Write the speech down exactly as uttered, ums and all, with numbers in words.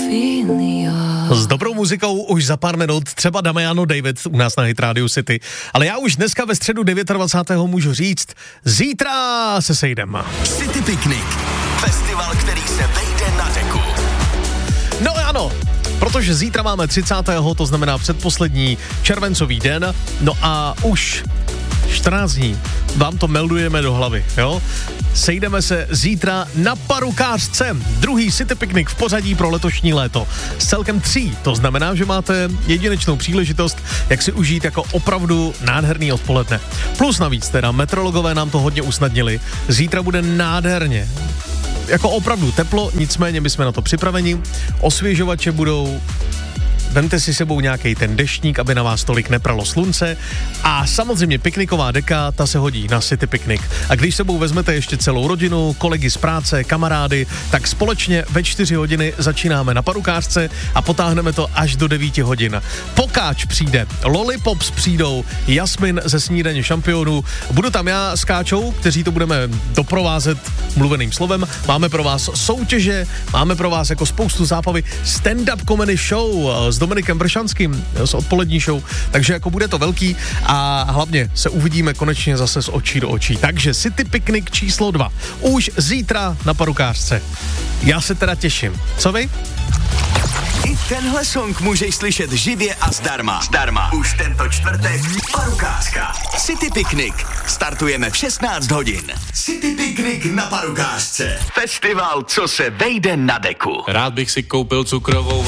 S dobrou muzikou už za pár minut třeba Damiano David u nás na Hit Radio City. Ale já už dneska ve středu dvacátého devátého můžu říct, zítra se sejdeme. City Picnic. Festival, který se vejde na deku. No ano, protože zítra máme třicátého to znamená předposlední červencový den, no a už čtrnáct dní vám to meldujeme do hlavy, jo? Sejdeme se zítra na Parukářce, druhý City Picnic v pořadí pro letošní léto. S celkem tří, to znamená, že máte jedinečnou příležitost, jak si užít jako opravdu nádherný odpoledne. Plus navíc teda, meteorologové nám to hodně usnadnili, zítra bude nádherně. Jako opravdu teplo, nicméně my jsme na to připraveni, osvěžovače budou, vemte si sebou nějaký ten deštník, aby na vás tolik nepralo slunce a samozřejmě pikniková deka, ta se hodí na City Picnic. A když sebou vezmete ještě celou rodinu, kolegy z práce, kamarády, tak společně ve čtyři hodiny začínáme na Parukářce a potáhneme to až do devíti hodin. Pokáč přijde, Lollipops přijdou, Jasmin ze Snídaně šampionů, budu tam já s Káčou, kteří to budeme doprovázet mluveným slovem, máme pro vás soutěže, máme pro vás jako spoustu zábavy, stand-up comedy show s Dominikem Vršanským z odpolední show, takže jako bude to velký a hlavně se uvidíme konečně zase z očí do očí. Takže City Picnic číslo dva. Už zítra na Parukářce. Já se teda těším. Co vy? I tenhle song můžeš slyšet živě a zdarma. Zdarma. Už tento čtvrtek Parukářka. City Picnic. Startujeme v šestnáct hodin. City Picnic na Parukářce. Festival, co se vejde na deku. Rád bych si koupil cukrovou